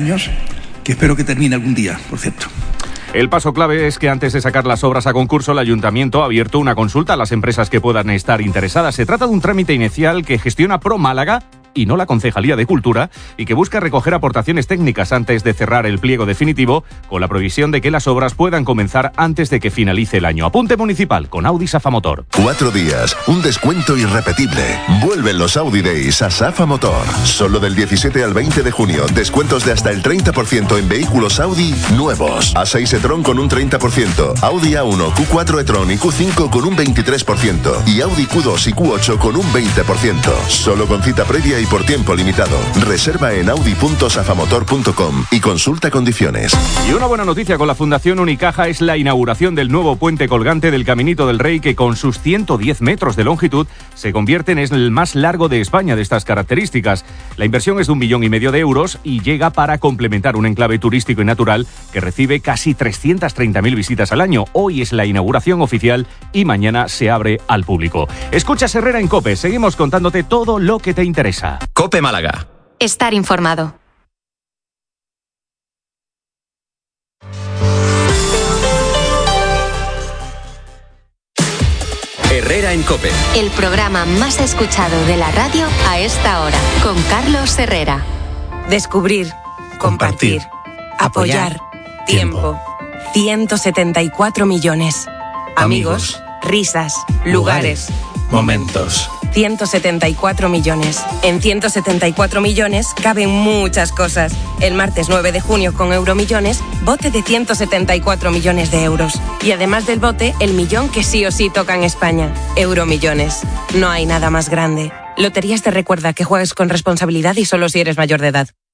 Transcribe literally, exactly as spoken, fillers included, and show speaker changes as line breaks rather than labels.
años, que espero que termine algún día, por cierto.
El paso clave es que antes de sacar las obras a concurso, el Ayuntamiento ha abierto una consulta a las empresas que puedan estar interesadas. Se trata de un trámite inicial que gestiona Pro Málaga y no la Concejalía de Cultura, y que busca recoger aportaciones técnicas antes de cerrar el pliego definitivo, con la previsión de que las obras puedan comenzar antes de que finalice el año. Apunte municipal con Audi Safa Motor.
Cuatro días, un descuento irrepetible. Vuelven los Audi Days a Safa Motor. Solo del diecisiete al veinte de junio, descuentos de hasta el treinta por ciento en vehículos Audi nuevos. A seis e-tron con un treinta por ciento, Audi A uno, Q cuatro e-tron y Q cinco con un veintitrés por ciento y Audi Q dos y Q ocho con un veinte por ciento. Solo con cita previa y por tiempo limitado. Reserva en audi punto safamotor punto com y consulta condiciones.
Y una buena noticia con la Fundación Unicaja es la inauguración del nuevo puente colgante del Caminito del Rey, que con sus ciento diez metros de longitud se convierte en el más largo de España de estas características. La inversión es de un millón y medio de euros y llega para complementar un enclave turístico y natural que recibe casi trescientas treinta mil visitas al año. Hoy es la inauguración oficial y mañana se abre al público. Escuchas Herrera en COPE, seguimos contándote todo lo que te interesa.
COPE Málaga.
Estar informado.
Herrera en COPE.
El programa más escuchado de la radio a esta hora, con Carlos Herrera.
Descubrir, compartir, apoyar, tiempo. ciento setenta y cuatro millones. Amigos, risas, lugares,
momentos.
ciento setenta y cuatro millones. En ciento setenta y cuatro millones caben muchas cosas. El martes nueve de junio con Euromillones, bote de ciento setenta y cuatro millones de euros. Y además del bote, el millón que sí o sí toca en España. Euromillones. No hay nada más grande. Loterías te recuerda que juegues con responsabilidad y solo si eres mayor de edad.